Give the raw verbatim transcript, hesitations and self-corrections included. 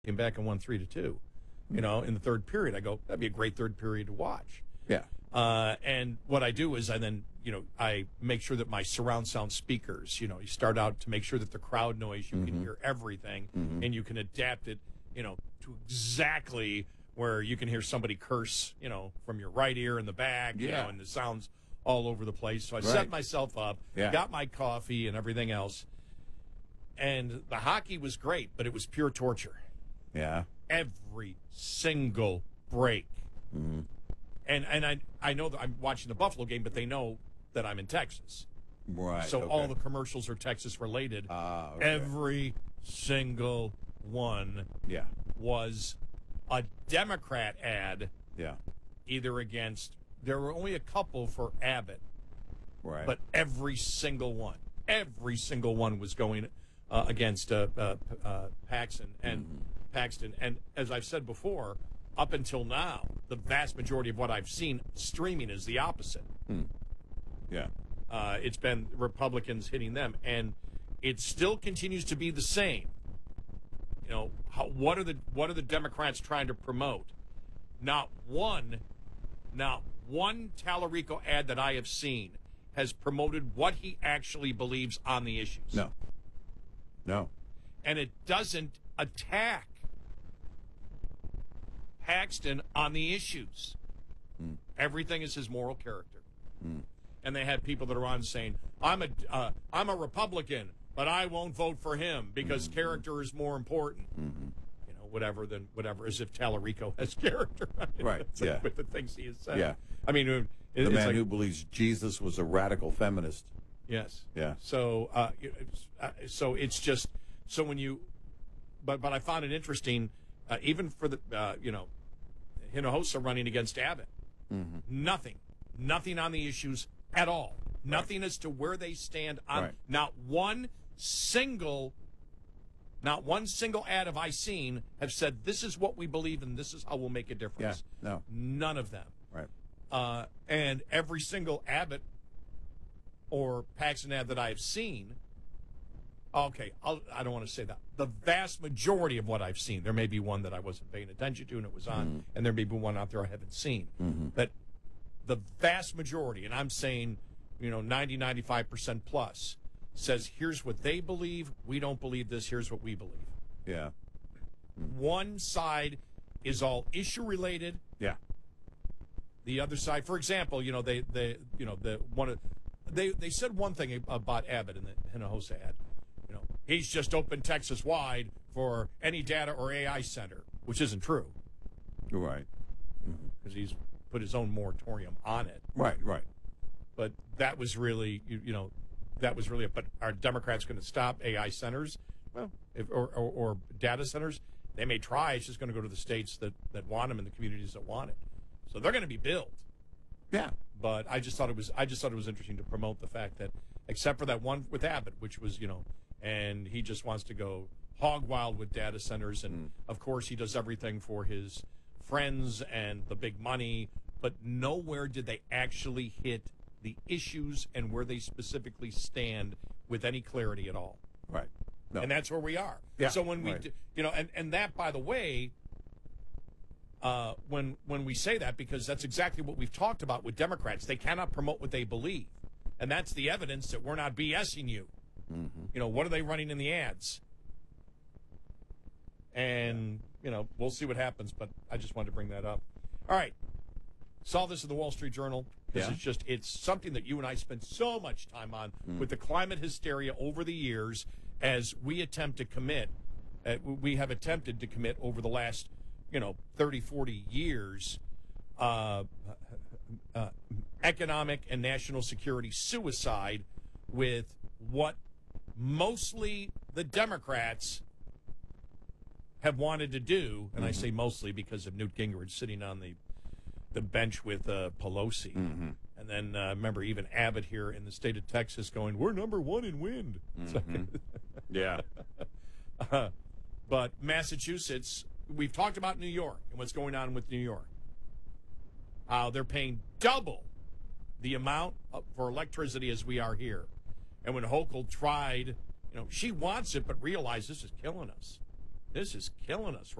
came back and won three to two. You know, in the third period, I go, that'd be a great third period to watch. Yeah. Uh, and what I do is I then, you know, I make sure that my surround sound speakers, you know, you start out to make sure that the crowd noise, you mm-hmm. can hear everything, mm-hmm. and you can adapt it, you know, to exactly where you can hear somebody curse, you know, from your right ear in the back, yeah. you know, and the sounds all over the place. So I right. set myself up, yeah. got my coffee and everything else. And the hockey was great, but it was pure torture. Yeah. Every single break. Mm-hmm. And and I I know that I'm watching the Buffalo game, but they know that I'm in Texas. Right. So okay. all the commercials are Texas related. Ah, okay. Every single one yeah. was a Democrat ad. Yeah. Either against, there were only a couple for Abbott. Right. But every single one, every single one was going uh, against uh, uh, uh, Paxton and mm-hmm. Paxton. And as I've said before, up until now, the vast majority of what I've seen streaming is the opposite. Hmm. Yeah. Uh, it's been Republicans hitting them, and it still continues to be the same. You know, how, what are the what are the Democrats trying to promote? Not one, not one Tallarico ad that I have seen has promoted what he actually believes on the issues. No. No. And it doesn't attack Paxton on the issues. Mm. Everything is his moral character. Mm. And they had people that are on saying, I'm a, uh, I'm a Republican, but I won't vote for him because mm-hmm. character is more important. Mm-hmm. You know, whatever than whatever, as if Tallarico has character. I mean, right, yeah. Like with the things he has said. Yeah. I mean, it, the man like, who believes Jesus was a radical feminist. Yes. Yeah. So, uh, it's, uh, so it's just, so when you, but, but I found it interesting, uh, even for the, uh, you know, Hinojosa running against Abbott. Mm-hmm. Nothing. Nothing on the issues at all. Nothing right. as to where they stand on. Right. Not one single, not one single ad have I seen have said, this is what we believe and this is how we'll make a difference. Yeah. No. None of them. Right. Uh, and every single Abbott or Paxton ad that I have seen, okay, I'll, I don't want to say that. The vast majority of what I've seen, there may be one that I wasn't paying attention to and it was on, mm-hmm. and there may be one out there I haven't seen. Mm-hmm. But the vast majority, and I'm saying, you know, ninety, ninety-five percent plus, says here's what they believe, we don't believe this, here's what we believe. Yeah. Mm-hmm. One side is all issue related. Yeah. The other side, for example, you know, they, they you know, the one of they they said one thing about Abbott in the Hinojosa ad. You know, he's just opened Texas wide for any data or A I center, which isn't true. Right. Because mm-hmm. he's put his own moratorium on it. Right, right. But that was really, you, you know, that was really, but are Democrats going to stop A I centers? Well, if, or, or, or data centers? They may try. It's just going to go to the states that, that want them and the communities that want it. So they're going to be built. Yeah. But I just thought it was, I just thought it was interesting to promote the fact that, except for that one with Abbott, which was, you know, and he just wants to go hog wild with data centers. And, mm. of course, he does everything for his friends and the big money. But nowhere did they actually hit the issues and where they specifically stand with any clarity at all. Right. No. And that's where we are. Yeah. So when we, right. do, you know, and, and that, by the way, uh, when when we say that, because that's exactly what we've talked about with Democrats. They cannot promote what they believe. And that's the evidence that we're not BSing you. Mm-hmm. You know, what are they running in the ads? And, you know, we'll see what happens, but I just wanted to bring that up. All right. Saw this in the Wall Street Journal. This yeah. is just, it's something that you and I spent so much time on mm. with the climate hysteria over the years as we attempt to commit, uh, we have attempted to commit over the last, you know, thirty, forty years, uh, uh, economic and national security suicide with what mostly the Democrats have wanted to do. And mm-hmm. I say mostly because of Newt Gingrich sitting on the the bench with uh, Pelosi. Mm-hmm. And then uh, remember even Abbott here in the state of Texas going, we're number one in wind. Mm-hmm. yeah. uh, but Massachusetts, we've talked about New York and what's going on with New York. How they're paying double the amount of, for electricity as we are here. And when Hochul tried, you know, she wants it but realized this is killing us. This is killing us